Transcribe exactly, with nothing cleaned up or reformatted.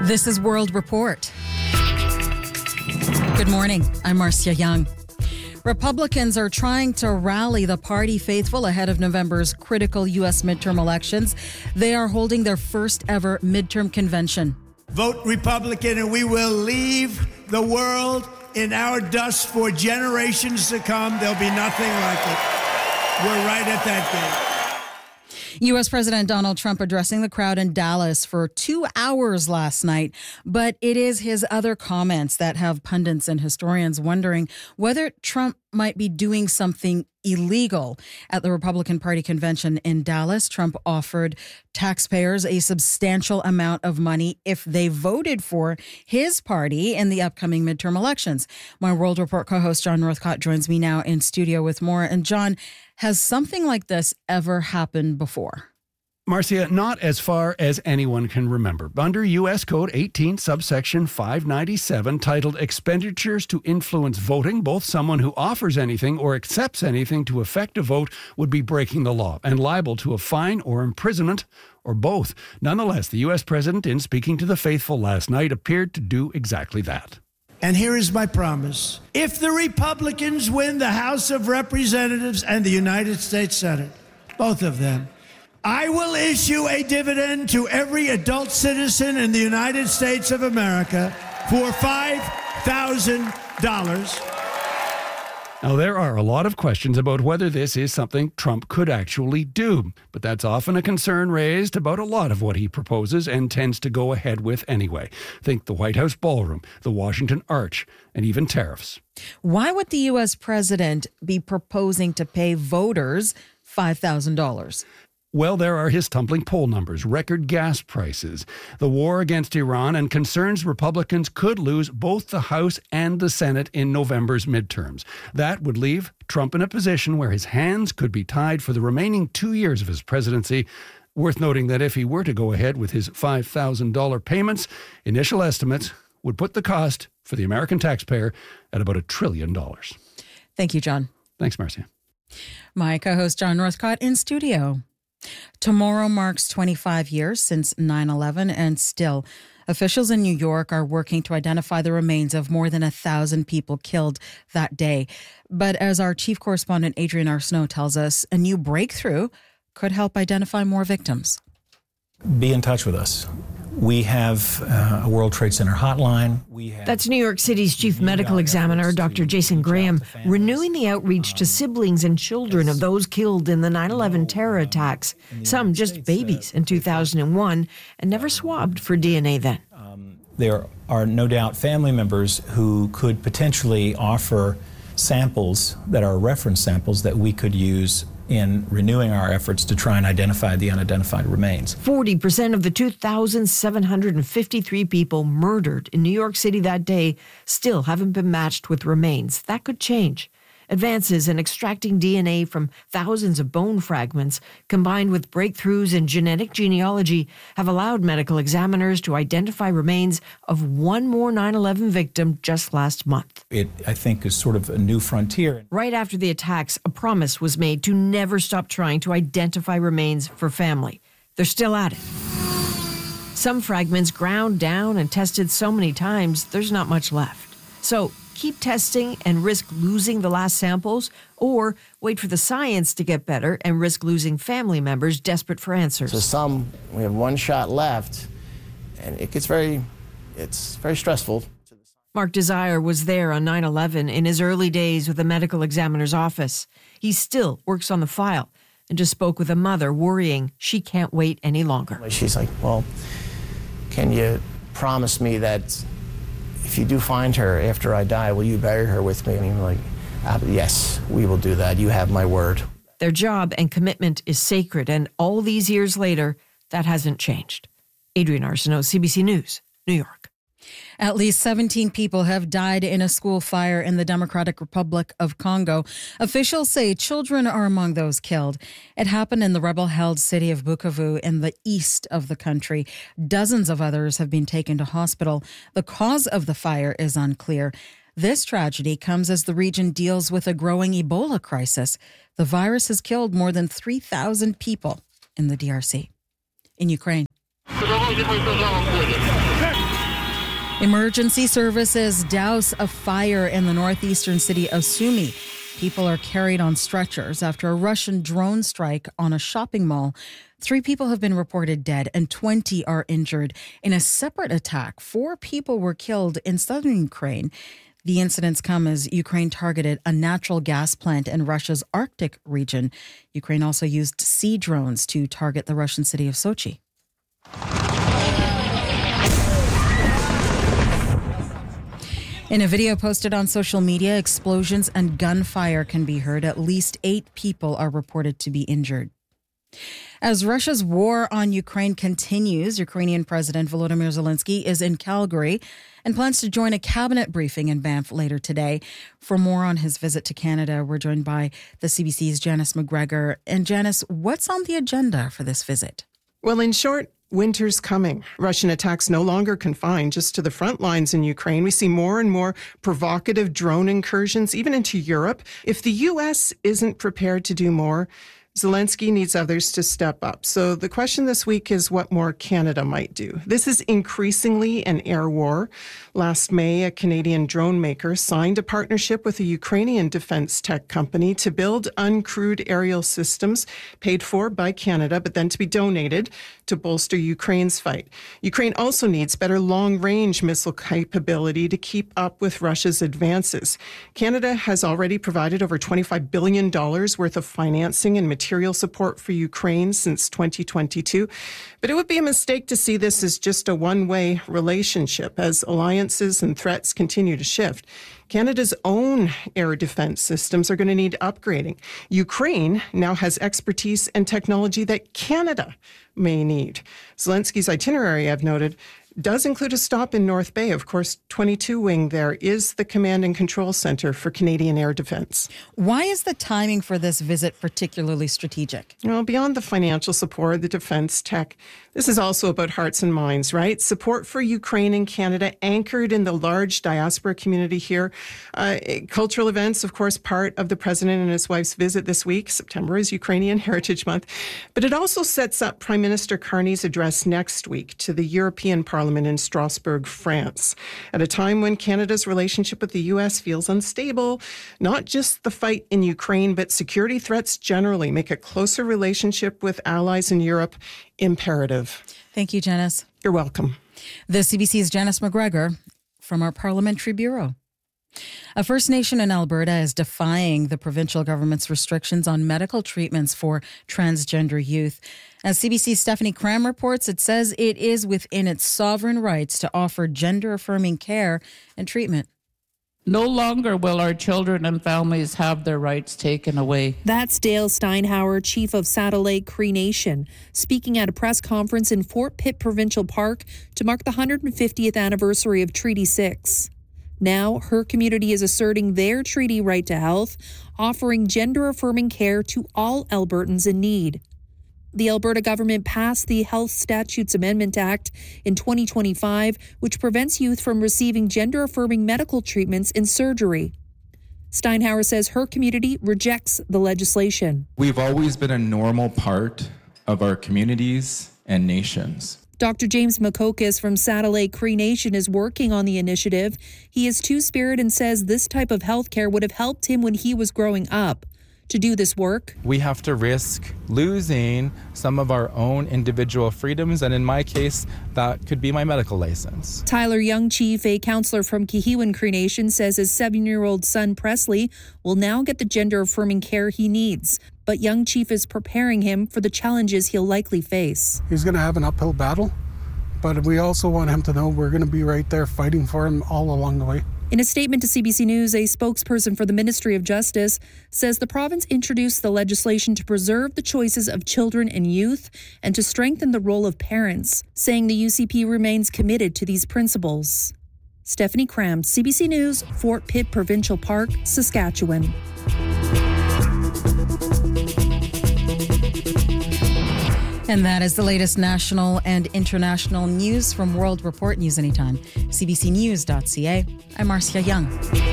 This is World Report. Good morning. I'm Marcia Young. Republicans are trying to rally the party faithful ahead of November's critical U S midterm elections. They are holding their first ever midterm convention. Vote Republican and we will leave the world in our dust for generations to come. There'll be nothing like it. We're right at that gate. U S President Donald Trump addressing the crowd in Dallas for two hours last night. But it is his other comments that have pundits and historians wondering whether Trump might be doing something illegal. At the Republican Party convention in Dallas, Trump offered taxpayers a substantial amount of money if they voted for his party in the upcoming midterm elections. My World Report co-host John Northcott joins me now in studio with more. And John, has something like this ever happened before? Marcia, not as far as anyone can remember. Under U S Code eighteen, subsection five ninety-seven, titled Expenditures to Influence Voting, both someone who offers anything or accepts anything to affect a vote would be breaking the law and liable to a fine or imprisonment or both. Nonetheless, the U S president, in speaking to the faithful last night, appeared to do exactly that. And here is my promise. If the Republicans win the House of Representatives and the United States Senate, both of them, I will issue a dividend to every adult citizen in the United States of America for five thousand dollars. Now, there are a lot of questions about whether this is something Trump could actually do, but that's often a concern raised about a lot of what he proposes and tends to go ahead with anyway. Think the White House ballroom, the Washington Arch, and even tariffs. Why would the U S president be proposing to pay voters five thousand dollars? Well, there are his tumbling poll numbers, record gas prices, the war against Iran, and concerns Republicans could lose both the House and the Senate in November's midterms. That would leave Trump in a position where his hands could be tied for the remaining two years of his presidency. Worth noting that if he were to go ahead with his five thousand dollars payments, initial estimates would put the cost for the American taxpayer at about a trillion dollars. Thank you, John. Thanks, Marcia. My co-host John Northcott in studio. Tomorrow marks twenty-five years since nine eleven, and still, officials in New York are working to identify the remains of more than a thousand people killed that day. But as our chief correspondent Adrienne Arsenault tells us, a new breakthrough could help identify more victims. Be in touch with us. We have uh, a World Trade Center hotline. We have That's New York City's chief medical examiner, Doctor Jason Graham, renewing the outreach to siblings and children of those killed in the nine eleven terror attacks, some just babies in two thousand one, and never swabbed for D N A then. Um, there are no doubt family members who could potentially offer samples that are reference samples that we could use in renewing our efforts to try and identify the unidentified remains. forty percent of the two thousand seven hundred fifty-three people murdered in New York City that day still haven't been matched with remains. That could change. Advances in extracting D N A from thousands of bone fragments, combined with breakthroughs in genetic genealogy, have allowed medical examiners to identify remains of one more nine eleven victim just last month. It, I think, is sort of a new frontier. Right after the attacks, a promise was made to never stop trying to identify remains for family. They're still at it. Some fragments ground down and tested so many times, there's not much left. So keep testing and risk losing the last samples, or wait for the science to get better and risk losing family members desperate for answers. So some, we have one shot left, and it gets very, it's very stressful. Mark Desire was there on nine eleven in his early days with the medical examiner's office. He still works on the file and just spoke with a mother worrying she can't wait any longer. She's like, well, can you promise me that if you do find her after I die, will you bury her with me? And I'm like, ah, yes, we will do that. You have my word. Their job and commitment is sacred, and all these years later, that hasn't changed. Adrienne Arsenault, C B C News, New York. At least seventeen people have died in a school fire in the Democratic Republic of Congo. Officials say children are among those killed. It happened in the rebel-held city of Bukavu in the east of the country. Dozens of others have been taken to hospital. The cause of the fire is unclear. This tragedy comes as the region deals with a growing Ebola crisis. The virus has killed more than three thousand people in the D R C. In Ukraine. Emergency services douse a fire in the northeastern city of Sumy. People are carried on stretchers after a Russian drone strike on a shopping mall. Three people have been reported dead and twenty are injured. In a separate attack, four people were killed in southern Ukraine. The incidents come as Ukraine targeted a natural gas plant in Russia's Arctic region. Ukraine also used sea drones to target the Russian city of Sochi. In a video posted on social media, explosions and gunfire can be heard. At least eight people are reported to be injured. As Russia's war on Ukraine continues, Ukrainian President Volodymyr Zelensky is in Calgary and plans to join a cabinet briefing in Banff later today. For more on his visit to Canada, we're joined by the C B C's Janice McGregor. And Janice, what's on the agenda for this visit? Well, in short, winter's coming. Russian attacks no longer confined just to the front lines in Ukraine. We see more and more provocative drone incursions, even into Europe. If the U S isn't prepared to do more, Zelensky needs others to step up. So the question this week is what more Canada might do. This is increasingly an air war. Last May, a Canadian drone maker signed a partnership with a Ukrainian defense tech company to build uncrewed aerial systems paid for by Canada, but then to be donated to bolster Ukraine's fight. Ukraine also needs better long-range missile capability to keep up with Russia's advances. Canada has already provided over twenty-five billion dollars worth of financing and material support for Ukraine since twenty twenty-two. But it would be a mistake to see this as just a one-way relationship as alliances and threats continue to shift. Canada's own air defense systems are going to need upgrading. Ukraine now has expertise and technology that Canada may need. Zelensky's itinerary, I've noted, does include a stop in North Bay. Of course, twenty-two Wing there is the command and control center for Canadian air defense. Why is the timing for this visit particularly strategic? Well, beyond the financial support, the defense tech, this is also about hearts and minds, right? Support for Ukraine and Canada anchored in the large diaspora community here. Uh, cultural events, of course, part of the president and his wife's visit this week. September is Ukrainian Heritage Month. But it also sets up Prime Minister Carney's address next week to the European Parliament in Strasbourg, France, at a time when Canada's relationship with the U S feels unstable. Not just the fight in Ukraine, but security threats generally make a closer relationship with allies in Europe imperative. Thank you, Janice. You're welcome. The C B C's Janice McGregor from our Parliamentary Bureau. A First Nation in Alberta is defying the provincial government's restrictions on medical treatments for transgender youth. As C B C's Stephanie Cram reports, it says it is within its sovereign rights to offer gender-affirming care and treatment. No longer will our children and families have their rights taken away. That's Dale Steinhauer, chief of Saddle Lake Cree Nation, speaking at a press conference in Fort Pitt Provincial Park to mark the one hundred fiftieth anniversary of Treaty six. Now, her community is asserting their treaty right to health, offering gender-affirming care to all Albertans in need. The Alberta government passed the Health Statutes Amendment Act in twenty twenty-five, which prevents youth from receiving gender-affirming medical treatments and surgery. Steinhauer says her community rejects the legislation. We've always been a normal part of our communities and nations. Doctor James Makokis from Saddle Lake Cree Nation is working on the initiative. He is Two-Spirit and says this type of health care would have helped him when he was growing up. To do this work, we have to risk losing some of our own individual freedoms, and in my case, that could be my medical license. Tyler Young Chief, a counselor from Kihiwan Cree Nation, says his seven-year-old son Presley will now get the gender-affirming care he needs. But Young Chief is preparing him for the challenges he'll likely face. He's going to have an uphill battle, but we also want him to know we're going to be right there fighting for him all along the way. In a statement to C B C News, a spokesperson for the Ministry of Justice says the province introduced the legislation to preserve the choices of children and youth and to strengthen the role of parents, saying the U C P remains committed to these principles. Stephanie Cram, C B C News, Fort Pitt Provincial Park, Saskatchewan. And that is the latest national and international news from World Report News Anytime. C B C News dot C A. I'm Marcia Young.